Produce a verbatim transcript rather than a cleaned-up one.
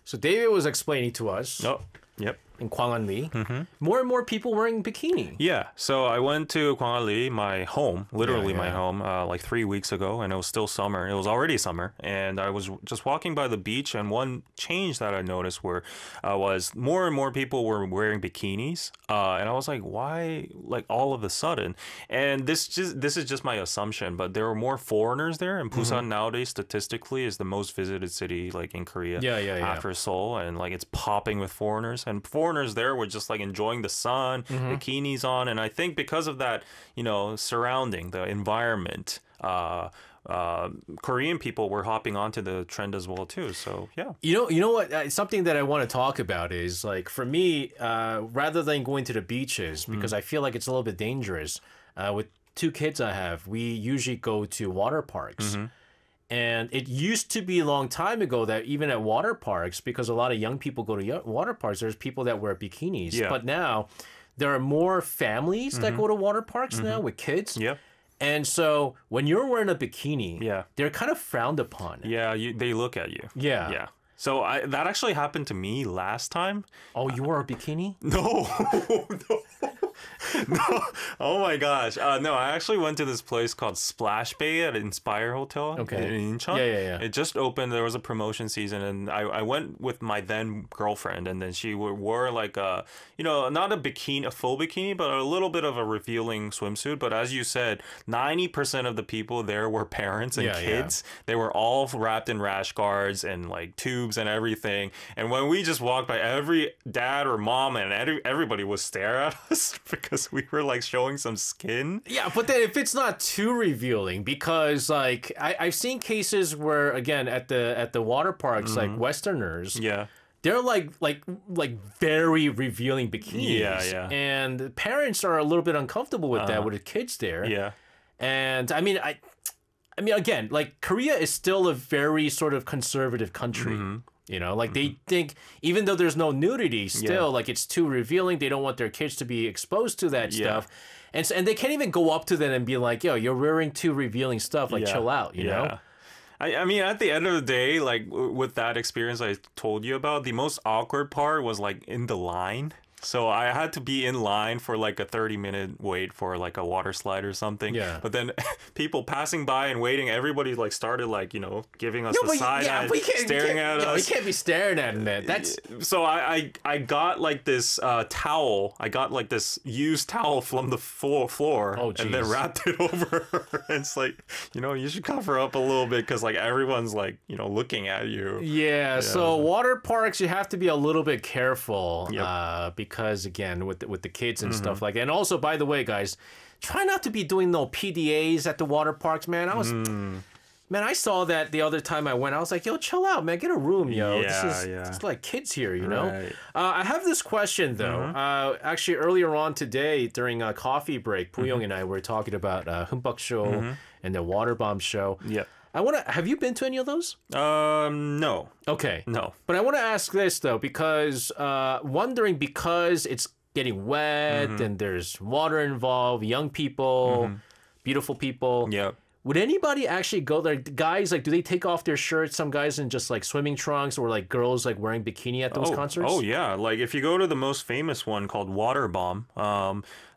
So David was explaining to us Oh, yep. in Gwanghwali, more and more people wearing bikini. Yeah, so I went to Gwanghwali, my home, literally Yeah, my yeah. home, uh, like three weeks ago, and it was still summer. It was already summer, and I was just walking by the beach, and one change that I noticed were uh, was more and more people were wearing bikinis, uh, and I was like, why, like all of a sudden? And this just this is just my assumption, but there were more foreigners there, and Busan nowadays statistically is the most visited city like in Korea, Yeah, yeah, yeah. after Seoul, and like it's popping with foreigners, and foreigners there were just like enjoying the sun, bikinis on, and I think because of that, you know, surrounding the environment, uh, uh, Korean people were hopping onto the trend as well too. So yeah, You know, you know what? Uh, something that I want to talk about is like for me, uh, rather than going to the beaches because I feel like it's a little bit dangerous. Uh, with two kids I have, we usually go to water parks. And it used to be a long time ago that even at water parks, because a lot of young people go to yo- water parks, there's people that wear bikinis. Yeah. But now there are more families that go to water parks now with kids. yep, And so when you're wearing a bikini, Yeah. they're kind of frowned upon. yeah, you, they look at you. Yeah. Yeah. So I, that actually happened to me last time. Oh, you wore a bikini? No, no, no. Oh my gosh. Uh, no, I actually went to this place called Splash Bay at Inspire Hotel Okay. in Incheon. Yeah, yeah, yeah. It just opened. There was a promotion season, and I, I went with my then girlfriend, and then she wo- wore like a, you know, not a bikini, a full bikini, but a little bit of a revealing swimsuit. But as you said, ninety percent of the people there were parents and Yeah, yeah. kids. They were all wrapped in rash guards and like tubes and everything. And when we just walked by, every dad or mom and every, everybody would stare at us because we were like showing some skin. Yeah, but then if it's not too revealing, because like I, I've seen cases where again at the at the water parks, like Westerners, Yeah. they're like like like very revealing bikinis. Yeah, yeah. And parents are a little bit uncomfortable with that with the kids there. Yeah. And I mean I I mean again, like Korea is still a very sort of conservative country. You know, like they think even though there's no nudity, still like it's too revealing. They don't want their kids to be exposed to that Yeah. stuff. And so, and they can't even go up to them and be like, "Yo, you're wearing too revealing stuff. Like, Yeah. chill out." You know? I, I mean, at the end of the day, like w- with that experience I told you about, the most awkward part was like in the line. So I had to be in line for like a thirty minute wait for like a water slide or something. Yeah. But then people passing by and waiting, everybody like started like, you know, giving us the but, side yeah, eye, but you can't, staring you can't, at yo, us. You can't be staring at them. Man. That's So I, I I got like this uh, towel. I got like this used towel from the floor, floor Oh, and then jeez. wrapped it over her. And it's like, you know, you should cover up a little bit because like everyone's like, you know, looking at you. yeah, So water parks, you have to be a little bit careful Yep. uh, because again, with the, with the kids and stuff like that. And also, by the way, guys, try not to be doing no P D As at the water parks, man. I was. Man, I saw that the other time I went. I was like, yo, chill out, man. Get a room, yo. Yeah, this is yeah. it's like kids here, you know? Right. Uh, I have this question, though. Uh, actually, earlier on today, during a coffee break, Puyong and I were talking about uh, Humbug Show and the Water Bomb Show. Yeah. I want to. Have you been to any of those? Um, no, Okay. no. But I want to ask this, though, because uh, wondering because it's getting wet and there's water involved, young people, beautiful people. Yeah. Would anybody actually go there? Guys, like, do they take off their shirts? Some guys in just like swimming trunks, or like girls like wearing bikini at those oh, concerts? Oh yeah, like if you go to the most famous one called Water Bomb, um,